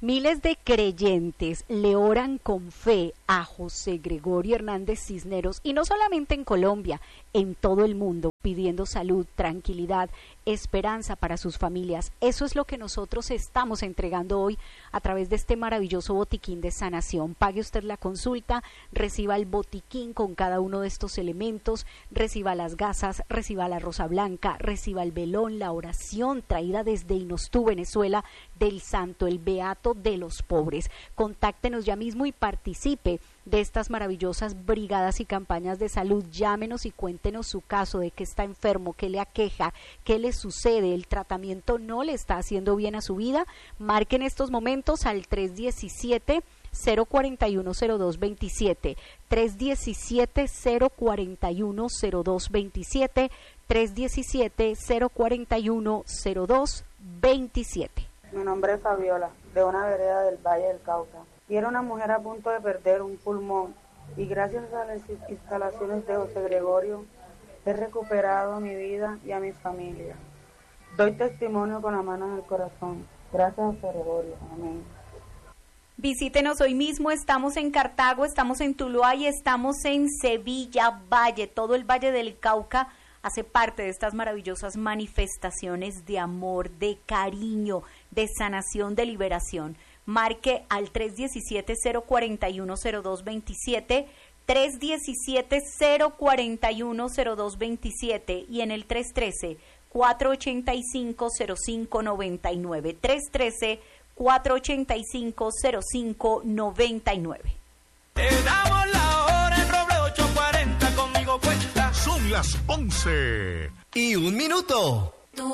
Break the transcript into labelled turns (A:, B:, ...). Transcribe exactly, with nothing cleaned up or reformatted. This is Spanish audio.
A: Miles de creyentes le oran con fe a José Gregorio Hernández Cisneros, y no solamente en Colombia, en todo el mundo, pidiendo salud, tranquilidad, esperanza para sus familias. Eso es lo que nosotros estamos entregando hoy a través de este maravilloso botiquín de sanación. Pague usted la consulta, reciba el botiquín con cada uno de estos elementos, reciba las gasas, reciba la rosa blanca, reciba el velón, la oración traída desde Inostú, Venezuela, del santo, el beato de los pobres. Contáctenos ya mismo y participe de estas maravillosas brigadas y campañas de salud. Llámenos y cuéntenos su caso, de qué está enfermo, qué le aqueja, qué le sucede, el tratamiento no le está haciendo bien a su vida. Marquen estos momentos al tres diecisiete, cero cuarenta y uno, cero dos veintisiete, tres diecisiete, cero cuarenta y uno, cero dos veintisiete, tres diecisiete, cero cuarenta y uno, cero dos veintisiete.
B: Mi nombre es Fabiola, de una vereda del Valle del Cauca. Y era una mujer a punto de perder un pulmón, y gracias a las instalaciones de José Gregorio he recuperado mi vida y a mi familia. Doy testimonio con la mano en el corazón. Gracias a José Gregorio. Amén.
C: Visítenos hoy mismo, estamos en Cartago, estamos en Tuluá y estamos en Sevilla Valle. Todo el Valle del Cauca hace parte de estas maravillosas manifestaciones de amor, de cariño, de sanación, de liberación. Marque al tres diecisiete, cero cuarenta y uno, cero dos veintisiete, tres diecisiete, cero cuarenta y uno, cero dos veintisiete y en el tres trece, cuatro ochenta y cinco, cero cinco noventa y nueve, tres trece, cuatro ochenta y cinco, cero cinco noventa y nueve.
D: Te damos la hora en Roble ocho cuarenta, conmigo cuenta.
E: Son las once y un minuto.